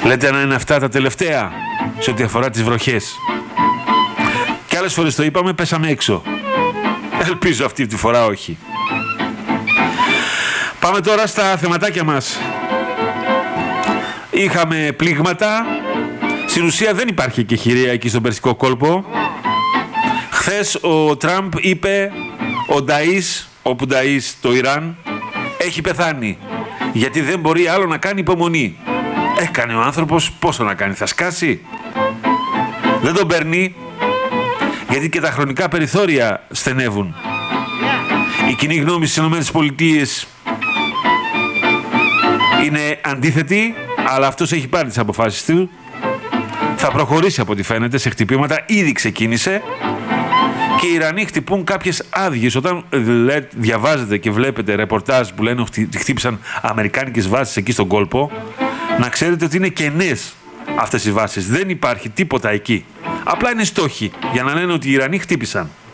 Λέτε να είναι αυτά τα τελευταία σε ό,τι αφορά τις βροχές. Και άλλες φορές το είπαμε, πέσαμε έξω. Ελπίζω αυτή τη φορά όχι. Πάμε τώρα στα θεματάκια μας. Είχαμε πλήγματα. Στην ουσία δεν υπάρχει και χειρία εκεί στον Περσικό κόλπο. Χθες ο Τραμπ είπε ο Νταΐς, όπου Νταΐς το Ιράν, έχει πεθάνει. Γιατί δεν μπορεί άλλο να κάνει υπομονή. Έκανε ο άνθρωπος, πόσο να κάνει, θα σκάσει. Δεν τον παίρνει, γιατί και τα χρονικά περιθώρια στενεύουν. Η κοινή γνώμη στις ΗΠΑ είναι αντίθετη, αλλά αυτός έχει πάρει τις αποφάσεις του. Θα προχωρήσει από ό,τι φαίνεται σε χτυπήματα, ήδη ξεκίνησε. Και οι Ιρανοί χτυπούν κάποιες άδειες. Όταν διαβάζετε και βλέπετε ρεπορτάζ που λένε ότι χτύπησαν αμερικάνικες βάσεις εκεί στον κόλπο, να ξέρετε ότι είναι κενές αυτές οι βάσεις. Δεν υπάρχει τίποτα εκεί. Απλά είναι στόχοι για να λένε ότι οι Ιρανοί χτύπησαν.